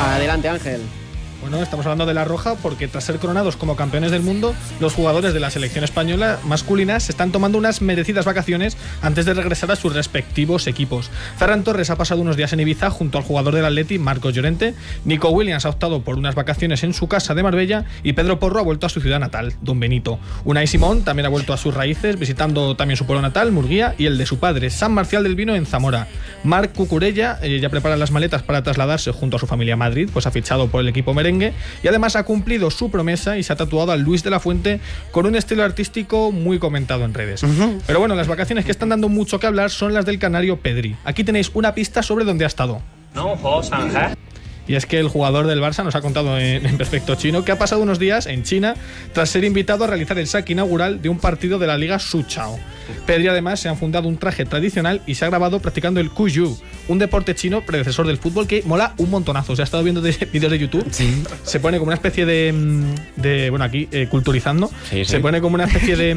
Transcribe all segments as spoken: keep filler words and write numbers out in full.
Adelante, Ángel. Bueno, estamos hablando de La Roja porque tras ser coronados como campeones del mundo, los jugadores de la selección española masculina se están tomando unas merecidas vacaciones antes de regresar a sus respectivos equipos. Ferran Torres ha pasado unos días en Ibiza junto al jugador del Atleti, Marcos Llorente. Nico Williams ha optado por unas vacaciones en su casa de Marbella y Pedro Porro ha vuelto a su ciudad natal, Don Benito. Unai Simón también ha vuelto a sus raíces, visitando también su pueblo natal, Murguía, y el de su padre, San Marcial del Vino, en Zamora. Marc Cucurella eh, ya prepara las maletas para trasladarse junto a su familia a Madrid, pues ha fichado por el equipo merengue y además ha cumplido su promesa y se ha tatuado a Luis de la Fuente con un estilo artístico muy comentado en redes. Uh-huh. Pero bueno, las vacaciones que están dando mucho que hablar son las del canario Pedri. Aquí tenéis una pista sobre dónde ha estado. No, Y es que el jugador del Barça nos ha contado en, en perfecto chino que ha pasado unos días en China tras ser invitado a realizar el saque inaugural de un partido de la Liga Suchao. Pedri además se ha fundado un traje tradicional y se ha grabado practicando el Kuyu, un deporte chino predecesor del fútbol que mola un montonazo. O sea, he estado viendo de, vídeos de YouTube. Sí. Se pone como una especie de, de bueno, aquí eh, culturizando, sí, sí. Se pone como una especie de,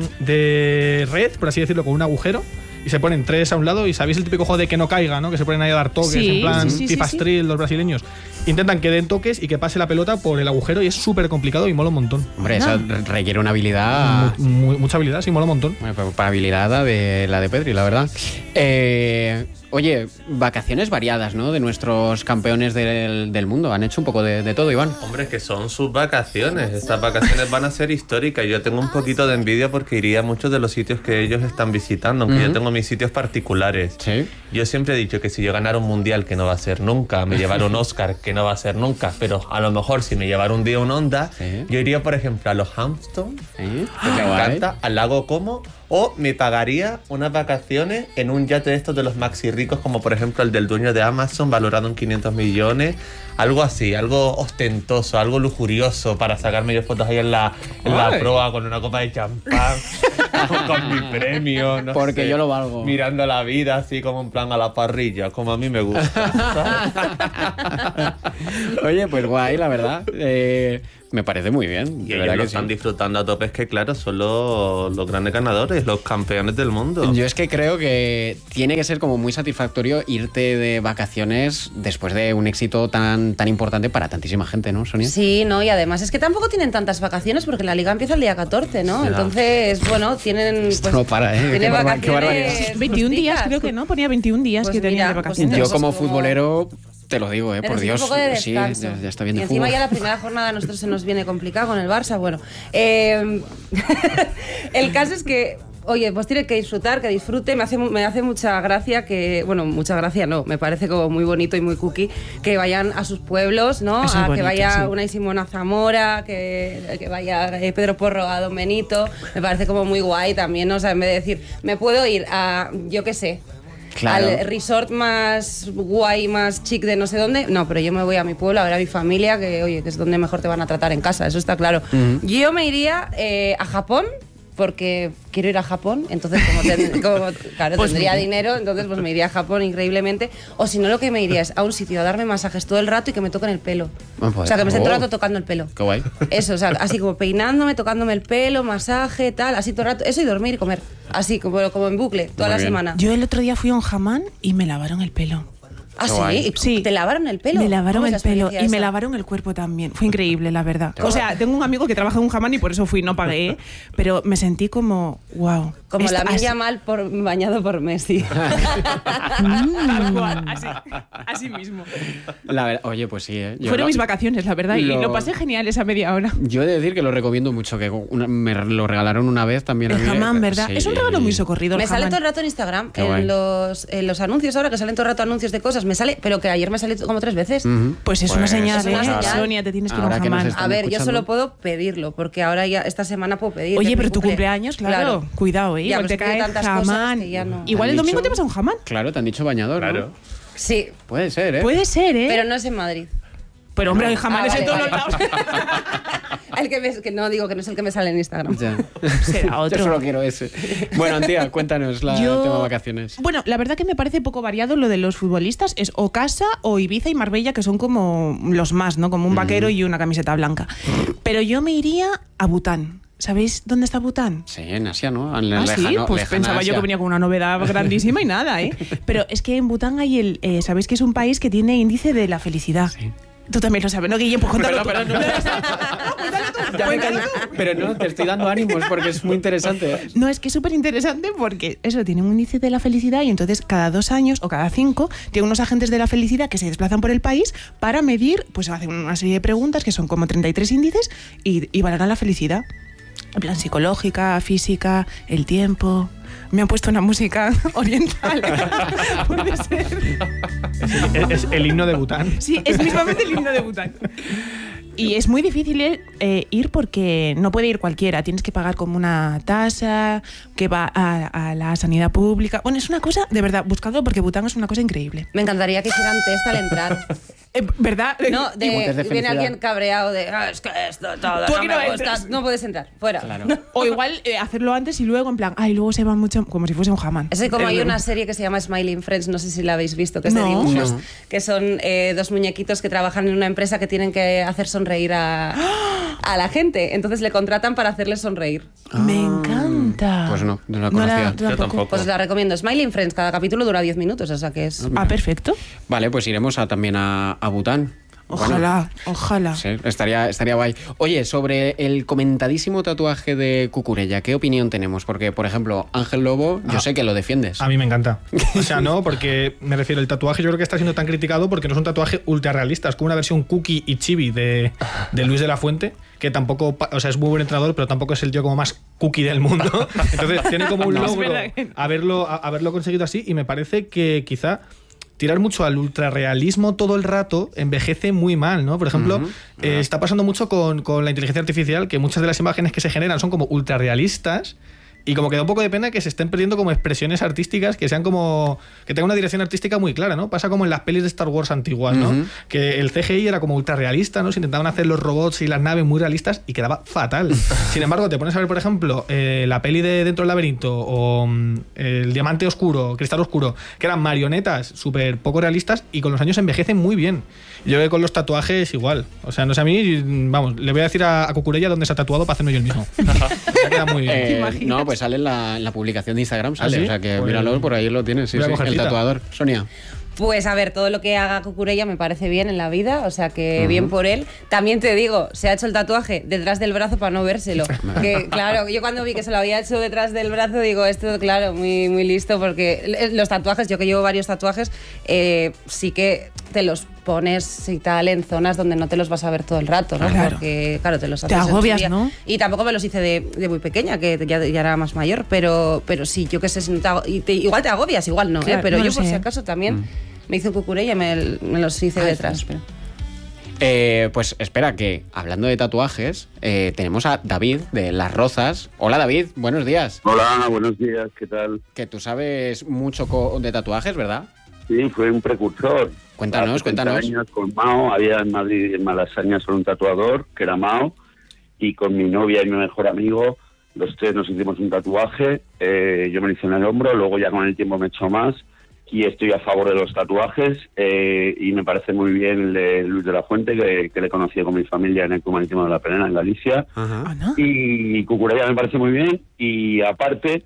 de red, por así decirlo, con un agujero. Y se ponen tres a un lado y sabéis el típico juego de que no caiga, ¿no? Que se ponen ahí a dar toques, sí, en plan sí, sí, fifastril, sí, sí. Los brasileños. Intentan que den toques y que pase la pelota por el agujero y es súper complicado y mola un montón. Hombre, eso no. requiere una habilidad... Mu mu mucha habilidad, sí, mola un montón. Bueno, pues para habilidad de la de Pedri, la verdad. Eh... Oye, vacaciones variadas, ¿no? De nuestros campeones del, del mundo. Han hecho un poco de, de todo, Iván. Hombre, que son sus vacaciones. Estas vacaciones van a ser históricas. Yo tengo un poquito de envidia porque iría a muchos de los sitios que ellos están visitando, aunque uh-huh. yo tengo mis sitios particulares. ¿Sí? Yo siempre he dicho que si yo ganara un mundial, que no va a ser nunca, me llevara un Oscar, que no va a ser nunca, pero a lo mejor si me llevara un día un Honda, ¿sí? Yo iría, por ejemplo, a los Hamptons, ¿sí? que me encanta, al lago Como, o me pagaría unas vacaciones en un yate de estos de los maxi ricos, como por ejemplo el del dueño de Amazon, valorado en quinientos millones, algo así, algo ostentoso, algo lujurioso, para sacarme yo fotos ahí en la, en la proa con una copa de champán, con, con mi premio, no porque sé, yo lo valgo. Mirando la vida así como en plan a la parrilla, como a mí me gusta. Oye, pues guay, la verdad. Eh... Me parece muy bien. Y ellos lo están sí. disfrutando a tope, es que claro, son los, los grandes ganadores, los campeones del mundo. Yo es que creo que tiene que ser como muy satisfactorio irte de vacaciones después de un éxito tan, tan importante para tantísima gente, ¿no, Sonia? Sí, no, y además es que tampoco tienen tantas vacaciones porque la liga empieza el día catorce, ¿no? Sí, entonces, bueno, tienen... Esto pues, no para, ¿eh? Tiene vacaciones... veintiún días, creo que no, ponía veintiún días pues que tenía de vacaciones. Pues yo como futbolero... Te lo digo, eh, por Dios, sí, ya, ya está bien de y encima fútbol. Ya la primera jornada a nosotros se nos viene complicado con el Barça, bueno. Eh, el caso es que, oye, pues tiene que disfrutar, que disfrute, me hace, me hace mucha gracia que, bueno, mucha gracia no, me parece como muy bonito y muy cookie, que vayan a sus pueblos, ¿no? Es a bonito, que vaya sí. Unai Simón a Zamora, que, que vaya Pedro Porro a Don Benito, me parece como muy guay también, ¿no? O sea, en vez de decir, me puedo ir a, yo qué sé, claro, al resort más guay, más chic de no sé dónde. No, pero yo me voy a mi pueblo a ver a mi familia, que oye, que es donde mejor te van a tratar en casa, eso está claro. Uh-huh. Yo me iría eh, a Japón, porque quiero ir a Japón, entonces como, ten, como claro, pues tendría mire. dinero, entonces pues me iría a Japón increíblemente. O si no, lo que me iría es a un sitio a darme masajes todo el rato y que me toquen el pelo. Bueno, pues, o sea, que me esté todo el rato tocando el pelo. Qué guay. Eso, o sea, así como peinándome, tocándome el pelo, masaje, tal, así todo el rato. Eso y dormir y comer. Así, como, como en bucle, toda Muy la bien. semana. Yo el otro día fui a un hammam y me lavaron el pelo. ¿Ah, sí? sí? ¿Te lavaron el pelo? Me lavaron el pelo y esa? me lavaron el cuerpo también. Fue increíble, la verdad. O sea, tengo un amigo que trabaja en un hammam y por eso fui, no pagué, pero me sentí como, wow. Como la Lamine mal por, bañado por Messi. Tal cual, así, así mismo. La verdad, oye, pues sí, ¿eh? Yo Fueron lo, mis vacaciones, la verdad, lo, y lo pasé genial esa media hora. Yo he de decir que lo recomiendo mucho, que una, me lo regalaron una vez también. El hammam, ¿verdad? Sí. Es un regalo muy socorrido. Me el sale hammam. todo el rato en Instagram, en los, en los anuncios ahora, que salen todo el rato anuncios de cosas, me sale, pero que ayer me salió como tres veces. Uh-huh. Pues es pues, una señal, es una ¿eh? señal. Sonia, te tienes que ir a un hammam. A ver, escuchando. Yo solo puedo pedirlo, porque ahora ya esta semana puedo pedir. Oye, pero tu cumple. cumpleaños, claro, claro. Cuidado, ¿eh? Ya, Igual te cae hammam. No. Igual el domingo dicho? te vas a un hammam. Claro, te han dicho bañador, claro. ¿no? Sí. Puede ser, ¿eh? Puede ser, ¿eh? Pero no es en Madrid. Pero hombre, hay hamames ah, vale, en todos vale. los lados. El que, me, que no digo que no es el que me sale en Instagram. Ya. Será otro. Yo solo quiero ese. Bueno, Antía, cuéntanos la, Yo... el tema de vacaciones. Bueno, la verdad que me parece poco variado lo de los futbolistas. Es o casa o Ibiza y Marbella, que son como los más, ¿no? Como un vaquero mm. y una camiseta blanca. Pero yo me iría a Bután. ¿Sabéis dónde está Bután? Sí, en Asia, ¿no? En ah, lejano, sí, pues lejana pensaba Asia. yo que venía con una novedad grandísima y nada, ¿eh? Pero es que en Bután hay el... Eh, ¿Sabéis que es un país que tiene índice de la felicidad? Sí. Tú también lo sabes, ¿no, Guille? Pues cuéntalo Pero, tú. pero no. No, cuéntalo tú, Ya me cuéntalo callo. tú. Pero no, te estoy dando ánimos porque es muy interesante. ¿eh? No, es que es súper interesante porque eso tiene un índice de la felicidad y entonces cada dos años o cada cinco tiene unos agentes de la felicidad que se desplazan por el país para medir, pues hacen una serie de preguntas que son como treinta y tres índices y, y valoran la felicidad. En plan psicológica, física, el tiempo. Me han puesto una música oriental. Puede ser. Es, es el himno de Bután. Sí, es mismamente el himno de Bután. Y es muy difícil eh, ir porque no puede ir cualquiera. Tienes que pagar como una tasa que va a, a la sanidad pública. Bueno, es una cosa, de verdad, buscadlo porque Bután es una cosa increíble. Me encantaría que hicieran test al entrar. Eh, ¿Verdad? No, de, de viene felicidad. alguien cabreado de ah, es que esto todo Tú no aquí me no gusta. entras. No puedes entrar, fuera. Claro. O igual eh, hacerlo antes y luego en plan, ay, luego se va mucho, como si fuese un jamán. Es que como hay Eh, una serie que se llama Smiling Friends, no sé si la habéis visto, que es No. de dibujos, No. que son eh, dos muñequitos que trabajan en una empresa que tienen que hacer sonreír a, a la gente. Entonces le contratan para hacerles sonreír. Me encanta. Pues no, no la conocía. Yo tampoco. Pues os la recomiendo. Smiling Friends, cada capítulo dura diez minutos, o sea que es... Ah, perfecto. Vale, pues iremos a, también a, a Bután. Ojalá, ojalá. Sí, estaría, estaría guay. Oye, sobre el comentadísimo tatuaje de Cucurella, ¿qué opinión tenemos? Porque, por ejemplo, Ángel Lobo, yo Ah. sé que lo defiendes. A mí me encanta. O sea, no, porque me refiero, el tatuaje yo creo que está siendo tan criticado porque no es un tatuaje ultra realista, es como una versión cookie y chibi de, de Luis de la Fuente, que tampoco, pa- o sea, es muy buen entrenador, pero tampoco es el tío como más cookie del mundo. Entonces tiene como un No, es logro verdad que no. haberlo, a- haberlo conseguido así y me parece que quizá tirar mucho al ultrarrealismo todo el rato envejece muy mal, ¿no? Por ejemplo, Ujú. eh, está pasando mucho con, con la inteligencia artificial, que muchas de las imágenes que se generan son como ultrarrealistas y como que da un poco de pena que se estén perdiendo como expresiones artísticas que sean como... que tengan una dirección artística muy clara, ¿no? Pasa como en las pelis de Star Wars antiguas, ¿no? Ujú. Que el C G I era como ultrarrealista, ¿no? Se intentaban hacer los robots y las naves muy realistas y quedaba fatal. Sin embargo, te pones a ver, por ejemplo, eh, la peli de Dentro del laberinto o mm, El diamante oscuro, Cristal oscuro, que eran marionetas súper poco realistas y con los años envejecen muy bien. Yo creo que con los tatuajes igual. O sea, no sé a mí, vamos, le voy a decir a, a Cucurella dónde se ha tatuado para hacerme yo el mismo. Ya queda muy bien. Eh, imaginas? no, pues sale en la, en la publicación de Instagram, sale. ¿Ah, sí? O sea que Pues- míralo, por ahí lo tienes. Sí, voy a sí, coger el cita. tatuador. Sonia. Pues a ver, todo lo que haga Cucurella me parece bien en la vida, o sea que bien por él. También te digo, se ha hecho el tatuaje detrás del brazo para no vérselo. Que claro, yo cuando vi que se lo había hecho detrás del brazo digo, esto claro, muy, muy listo, porque los tatuajes, yo que llevo varios tatuajes, eh, sí que te los pones y tal en zonas donde no te los vas a ver todo el rato, ¿no? Claro. Porque claro, te los Te haces en su agobias, día. ¿no? Y tampoco me los hice de, de muy pequeña, que ya, ya era más mayor, pero, pero sí, yo que sé, si no te ago- y te- igual te agobias, igual no, Claro, ¿eh? Pero no yo lo por sé. si acaso también me hizo Cucurella y me, me los hice Ay, detrás. espera. Eh, pues espera, que hablando de tatuajes, eh, tenemos a David de Las Rozas. Hola David, buenos días. Hola, buenos días, ¿qué tal? Que tú sabes mucho co- de tatuajes, ¿verdad? Sí, fue un precursor. Cuéntanos, Hace treinta cuéntanos. años con Mao, había en Madrid, en Malasaña, solo un tatuador, que era Mao, y con mi novia y mi mejor amigo, los tres nos hicimos un tatuaje, eh, yo me lo hice en el hombro, luego ya con el tiempo me he hecho más, y estoy a favor de los tatuajes, eh, y me parece muy bien el de Luis de la Fuente, que, que le conocí con mi familia en el Club Marítimo de la Perena, en Galicia. Ajá. Ah, ¿no? Y Cucurella me parece muy bien y aparte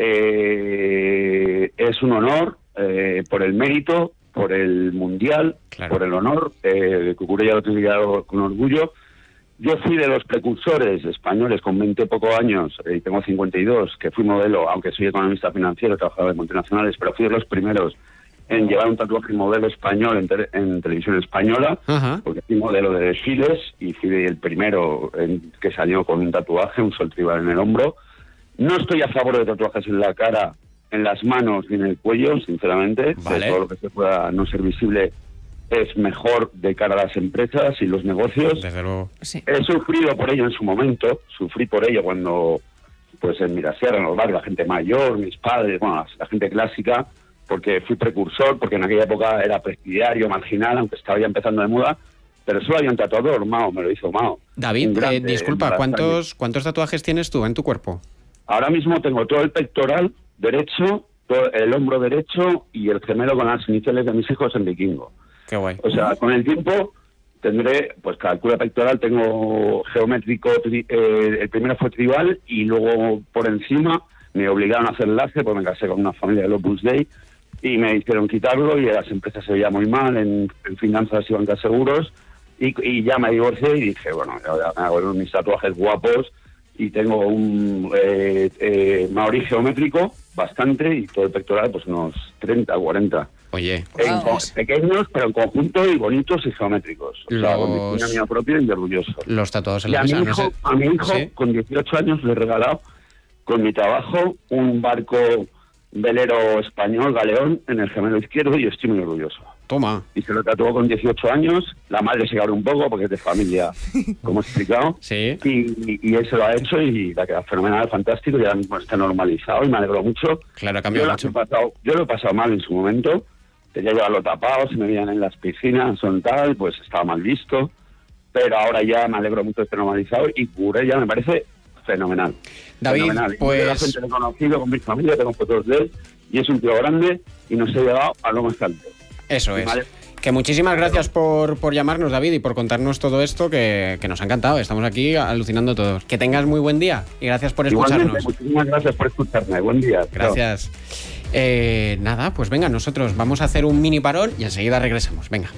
eh, es un honor eh, por el mérito, por el mundial, Claro. por el honor. Eh, Cucurella lo tiene dado con orgullo. Yo fui de los precursores españoles con veinte pocos años, eh, y tengo cincuenta y dos, que fui modelo, aunque soy economista financiero, trabajaba en multinacionales, pero fui de los primeros en llevar un tatuaje modelo español en, te- en televisión española, Ajá. porque fui modelo de desfiles y fui el primero en, que salió con un tatuaje, un sol tribal en el hombro. No estoy a favor de tatuajes en la cara, en las manos y en el cuello, sinceramente. Vale. De todo lo que se pueda no ser visible es mejor de cara a las empresas y los negocios. Desde luego. Sí. He sufrido por ello en su momento, sufrí por ello cuando, pues en Mirasierra, en los barrios, la gente mayor, mis padres, bueno, la, la gente clásica, porque fui precursor, porque en aquella época era presidiario, marginal, aunque estaba ya empezando de moda, pero solo había un tatuador, Mao, me lo hizo Mao. David, Un grande eh, disculpa, en ¿cuántos, ¿cuántos tatuajes tienes tú en tu cuerpo? Ahora mismo tengo todo el pectoral derecho, todo el hombro derecho y el gemelo con las iniciales de mis hijos en vikingo. Qué guay. O sea, con el tiempo tendré, pues calcula pectoral, tengo geométrico, tri- eh, el primero fue tribal y luego por encima me obligaron a hacer enlace porque me casé con una familia del Opus Dei y me hicieron quitarlo y en las empresas se veía muy mal, en, en finanzas y bancas seguros, y, y ya me divorcié y dije, bueno, ya me hago mis tatuajes guapos y tengo un eh, eh, maorí geométrico bastante y todo el pectoral pues unos treinta, cuarenta. Oye, en, wow. pequeños pero en conjunto y bonitos y geométricos. O Los... sea, con mi una mía propia y orgulloso. Los tatuados en y la a mi mesa, hijo, no sé. a mi hijo ¿Sí? con dieciocho años le he regalado con mi trabajo un barco velero español, galeón, en el gemelo izquierdo y estoy muy orgulloso. Toma. Y se lo tatuó con dieciocho años, la madre se cabró un poco porque es de familia, como he explicado, Sí. y, y él se lo ha hecho y la queda fenomenal, fantástico, y ahora mismo está normalizado y me alegro mucho. Claro, ha cambiado yo, mucho. Lo he pasado, yo lo he pasado mal en su momento, quería llevarlo tapado, se me veían en las piscinas, son tal, pues estaba mal visto, pero ahora ya me alegro mucho de estar normalizado y curé ya me parece fenomenal. David, fenomenal. pues... Yo la gente lo he conocido con mi familia, tengo fotos de él, y es un tío grande y nos ha llevado a lo más alto. Eso es. Vale. Que muchísimas gracias por, por llamarnos, David, y por contarnos todo esto que, que nos ha encantado. Estamos aquí alucinando todos. Que tengas muy buen día y gracias por escucharnos. Igualmente, muchísimas gracias por escucharme. Buen día. Gracias. Eh, nada, pues venga, nosotros vamos a hacer un mini parón y enseguida regresamos. Venga.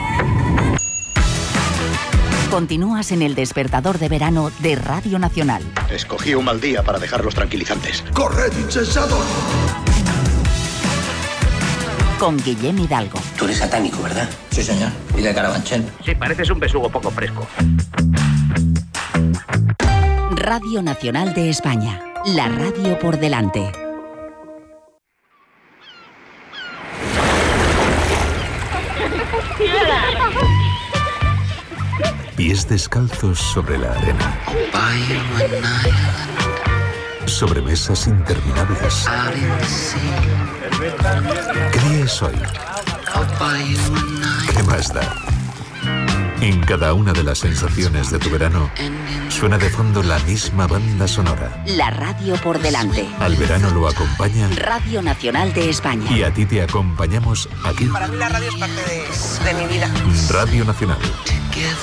Continúas en el despertador de verano de Radio Nacional. Escogí un mal día para dejar los tranquilizantes. ¡Corred, insensatos! Con Guillem Hidalgo. Tú eres satánico, ¿verdad? Sí, señor. ¿Y de Carabanchel? Sí, pareces un besugo poco fresco. Radio Nacional de España. La radio por delante. Pies descalzos sobre la arena. Sobre mesas interminables. ¿Qué día es hoy? ¿Qué más da? En cada una de las sensaciones de tu verano suena de fondo la misma banda sonora. La radio por delante. Al verano lo acompaña Radio Nacional de España. y a ti te acompañamos aquí. Para mí la radio es parte de, de mi vida. Radio Nacional.